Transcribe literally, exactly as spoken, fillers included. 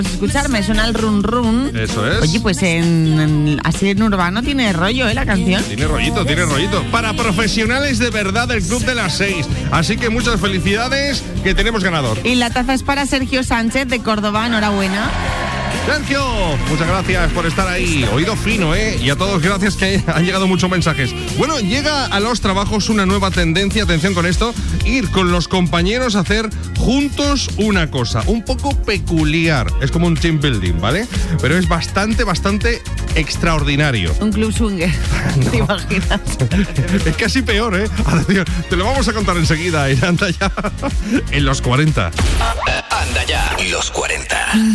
escucharme, suena el run run. Eso es. Oye, pues en, en así en urbano tiene rollo, ¿eh? La canción. Tiene rollito, tiene rollito. Para profesionales de verdad del Club de las Seis. Así que muchas felicidades, que tenemos ganador. Y la taza es para Sergio Sánchez de Córdoba, enhorabuena. Sergio, muchas gracias por estar ahí. Oído fino, ¿eh? Y a todos gracias, que han llegado muchos mensajes. Bueno, llega a los trabajos una nueva tendencia, atención con esto, ir con los compañeros a hacer juntos una cosa, un poco peculiar. Es como un team building, ¿vale? Pero es bastante, bastante extraordinario. Un club swinger, No. ¿te imaginas? Es casi peor, ¿eh? Atención, te lo vamos a contar enseguida, en Anda Ya, en los cuarenta. Anda Ya, los cuarenta.